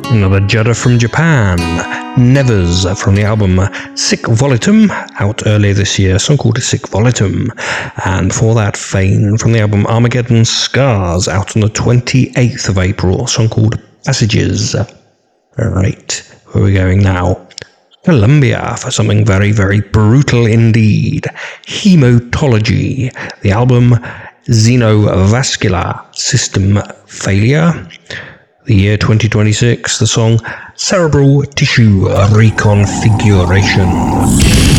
Another Judder from Japan, Nevers from the album Sic Volitum, out earlier this year, a song called Sic Volitum. And before that, Fane from the album Armageddon Scars, out on the 28th of April, a song called Passages. Right, where are we going now? Colombia for something very, very brutal indeed. Hematology, the album Xenovascular System Failure. The year 2026, the song Cerebral Tissue Reconfiguration.